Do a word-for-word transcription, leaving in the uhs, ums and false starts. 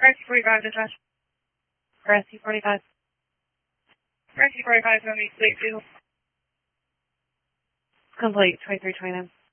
Mercy forty-five, dispatch. Mercy forty-five. Mercy forty-five, going to be complete, please. Complete, twenty-three twenty-nine.